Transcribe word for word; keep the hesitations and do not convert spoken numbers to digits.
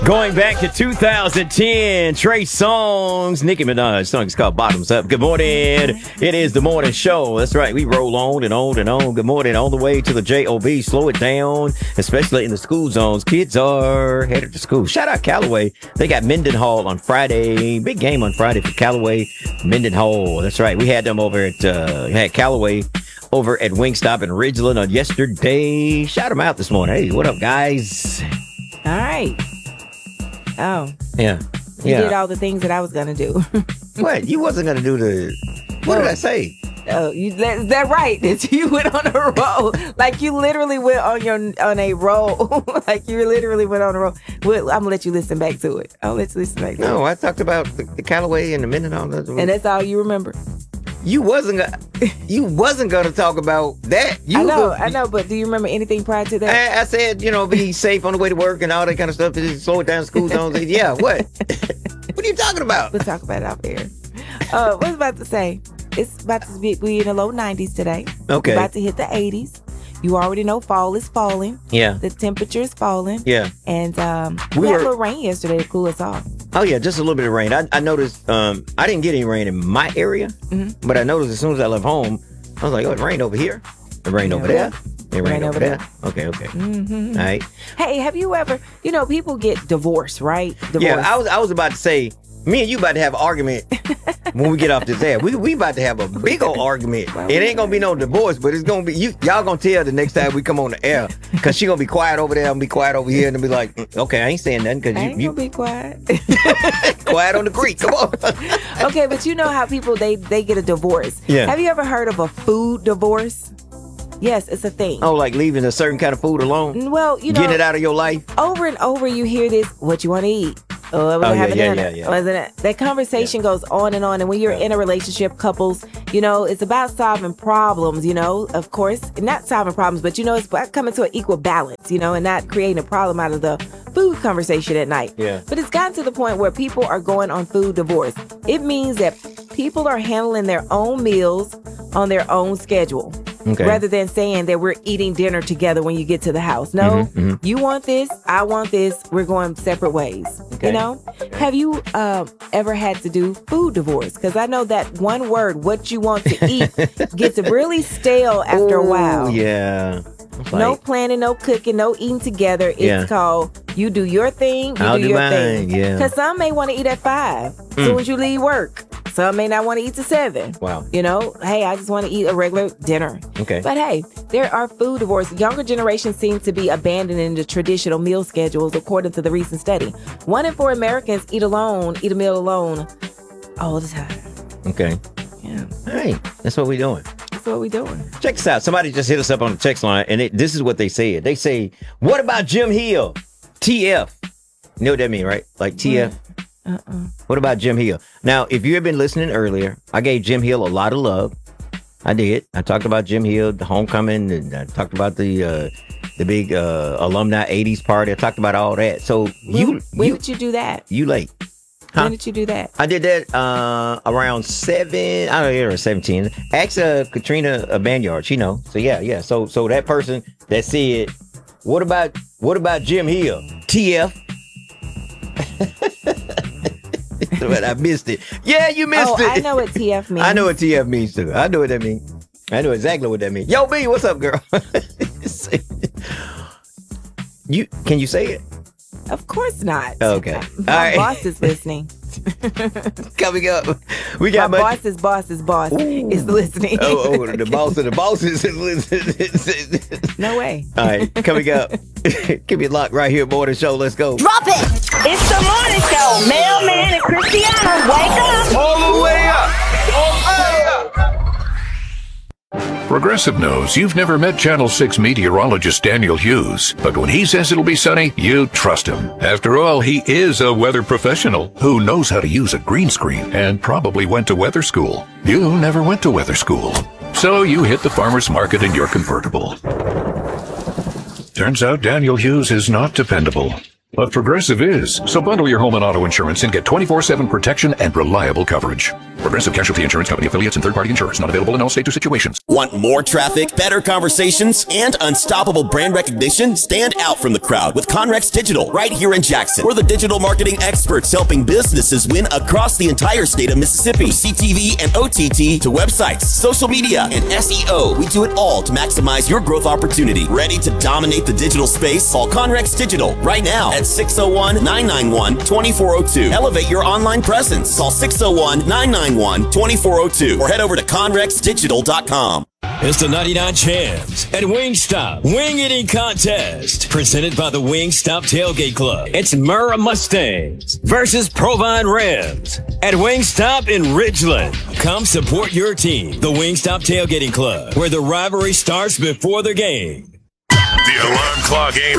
Going back to two thousand ten, Trey Songz, Nicki Minaj song is called Bottoms Up. Good morning. It is the morning show. That's right. We roll on and on and on. Good morning. All the way to the J O B. Slow it down, especially in the school zones. Kids are headed to school. Shout out Callaway. They got Mendenhall on Friday. Big game on Friday for Callaway. Mendenhall. That's right. We had them over at, uh, had Callaway over at Wingstop in Ridgeland on yesterday. Shout them out this morning. Hey, what up, guys? All right. Oh. Yeah. You yeah. did all the things that I was going to do. What? You wasn't going to do the... What No. did I say? Oh, you, that, is that right? That you went on a roll. Like you literally went on your on a roll. Like you literally went on a roll. Well, I'm going to let you listen back to it. I'll let you listen back to No, it. I talked about the, the Callaway and the Mendenhall. And that's all you remember. You wasn't gonna, you wasn't gonna talk about that. You I know, were- I know, but do you remember anything prior to that? I, I said, you know, be safe on the way to work and all that kind of stuff. Just slow it down, school zones. Yeah, what? What are you talking about? We'll talk about it off air. Uh, what was I about to say? It's about to be we in the low nineties today. Okay. It's about to hit the eighties. You already know fall is falling. Yeah, The temperature is falling. yeah. And um, we, We had were- a little rain yesterday to cool us off. Oh yeah, just a little bit of rain. I, I noticed. Um, I didn't get any rain in my area, Mhm. but I noticed as soon as I left home, I was like, oh, it rained over here. It rained Yeah. over there. It rained Rain over over there. Okay, okay. Mm-hmm. All right. Hey, have you ever, you know, people get divorced, right? Divorce. Yeah, I was I was about to say, me and you about to have an argument when we get off this air. We we about to have a big old argument. Well, It ain't gonna be no divorce, but it's gonna be you. Y'all gonna tell the next time we come on the air, cause she gonna be quiet over there and be quiet over here, and be like, "Mm, okay, I ain't saying nothing, cause I you ain't you gonna be quiet. quiet on the creek. Come on. Okay, but you know how people, they, they get a divorce. Yeah. Have you ever heard of a food divorce? Yes, it's a thing. Oh, like leaving a certain kind of food alone, Well, you know, getting it out of your life. over and over you hear this, what you want to eat? Oh, I Oh, wasn't yeah, having yeah, dinner. yeah, yeah. I wasn't- That conversation goes on and on. And when you're in a relationship, couples, you know, it's about solving problems, you know, of course, not solving problems, but, you know, it's about coming to an equal balance, you know, and not creating a problem out of the food conversation at night. Yeah. But it's gotten to the point where people are going on food divorce. It means that people are handling their own meals on their own schedule. Okay. Rather than saying that we're eating dinner together when you get to the house. No, Mhm, you want this, I want this, we're going separate ways. Okay. You know? Have you uh, ever had to do food divorce? Because I know that one word, what you want to eat, gets really stale after a Oh, while. yeah. No Like, planning, no cooking, no eating together. It's Yeah. called you do your thing, you I'll do do your mine, thing. yeah. Because some may want to eat at five Mm. soon as you leave work. Some may not want to eat to seven. Wow. You know, hey, I just want to eat a regular dinner. Okay. But hey, there are food divorces. Younger generations seem to be abandoning the traditional meal schedules, according to the recent study. One in four Americans eat alone, eat a meal alone all the time. Okay. Yeah, All right. That's what we doing. that's what we doing. Check this out. Somebody just hit us up on the text line, and it, this is what they said. They say, what about Jim Hill? T F. You know what that mean, right? Like T F. Uh-uh. What about Jim Hill? Now, if you have been listening earlier, I gave Jim Hill a lot of love. I did. I talked about Jim Hill, the homecoming, and I talked about the uh, the big uh, alumni eighties party. I talked about all that. So you when, when you did you do that? you late. Huh? When did you do that? I did that uh, around seven. I don't know, or seventeen. Ask uh, Katrina uh, Banyard. She know. So yeah, yeah. So so that person that said, "What about what about Jim Hill?" T F. But I missed it. Yeah, you missed Oh, it. I know what T F means. I know what T F means too. I know what that means. I know exactly what that means. Yo, B, what's up, girl? you can you say it? Of course not. Okay. My All right. boss is listening. Coming up, we My got much. boss's boss's boss is listening. Oh, oh, the boss of the bosses is listening. No way. All right, coming up. Keep it locked right here, morning show. Let's go. Drop it! It's the morning show. Mailman and Christiana, wake up! All the way up. Progressive knows you've never met Channel six meteorologist Daniel Hughes, but when he says it'll be sunny, you trust him. After all, he is a weather professional who knows how to use a green screen and probably went to weather school. You never went to weather school, so you hit the farmer's market in your convertible. Turns out Daniel Hughes is not dependable. But Progressive is, so bundle your home and auto insurance and get twenty-four seven protection and reliable coverage. Progressive Casualty Insurance Company affiliates and third-party insurers not available in all states or situations. Want more traffic, better conversations, and unstoppable brand recognition? Stand out from the crowd with Conrex Digital right here in Jackson. We're the digital marketing experts helping businesses win across the entire state of Mississippi. From C T V and O T T to websites, social media, and S E O, we do it all to maximize your growth opportunity. Ready to dominate the digital space? Call Conrex Digital right now at six oh one, nine nine one, two four oh two. Elevate your online presence. Call six oh one, nine nine one, two four oh two or head over to conrex digital dot com. It's the ninety-nine Champs at Wingstop Wing Eating Contest, presented by the Wingstop Tailgate Club. It's Murrah Mustangs versus Provine Rams at Wingstop in Ridgeland. Come support your team, the Wingstop Tailgating Club, where the rivalry starts before the game. The alarm clock ain't